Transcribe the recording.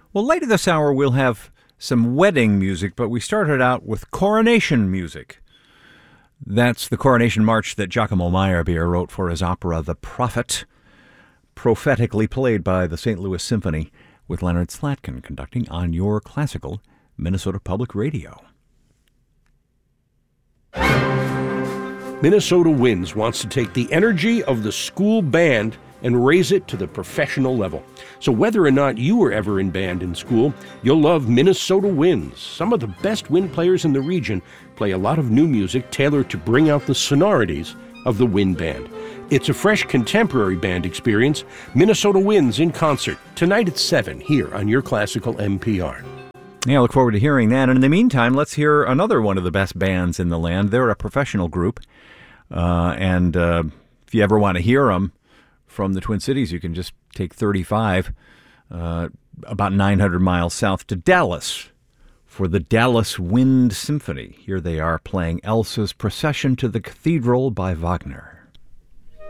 Well, later this hour we'll have some wedding music, but we started out with coronation music. That's the coronation march that Giacomo Meyerbeer wrote for his opera The Prophet, prophetically played by the St. Louis Symphony, with Leonard Slatkin conducting on your classical Minnesota Public Radio. Minnesota Winds wants to take the energy of the school band and raise it to the professional level. So whether or not you were ever in band in school, you'll love Minnesota Winds. Some of the best wind players in the region play a lot of new music tailored to bring out the sonorities of the wind band. It's a fresh contemporary band experience. Minnesota Winds in concert tonight at 7 here on Your Classical NPR. Yeah, I look forward to hearing that. And in the meantime, let's hear another one of the best bands in the land. They're a professional group. And if you ever want to hear them from the Twin Cities, you can just take 35 about 900 miles south to Dallas for the Dallas Wind Symphony. Here they are playing Elsa's Procession to the Cathedral by Wagner.